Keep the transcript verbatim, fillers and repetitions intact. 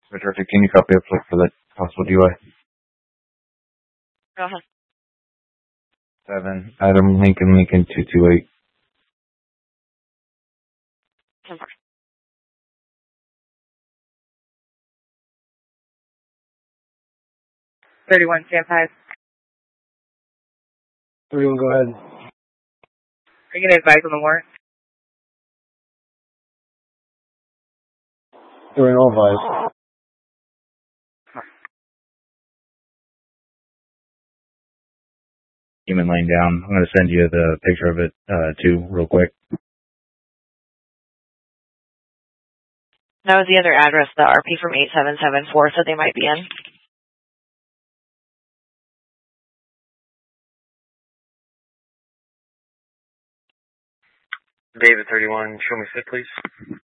Director, can you copy a flip for the possible D U I? Go ahead. Seven, Adam Lincoln, Lincoln, two two eight. ten four. thirty-one, stand five. thirty-one, go ahead. Are you going to advise on the warrant? thirty-one, all advised. Human laying down. I'm going to send you the picture of it, uh, too, real quick. That was the other address, the R P from eight seven seven four, so they might be in. David thirty-one, show me sit, please.